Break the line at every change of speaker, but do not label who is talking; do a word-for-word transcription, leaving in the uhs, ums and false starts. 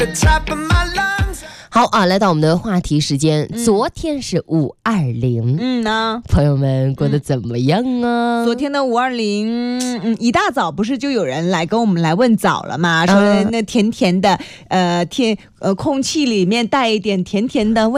好啊，来到我们的话题时间，嗯、昨天是五二零，
嗯呢，
朋友们过得怎么样啊？
嗯、昨天的五二零，嗯，一大早不是就有人来跟我们来问早了吗？说那甜甜的，呃，天，呃，空气里面带一点甜甜的味。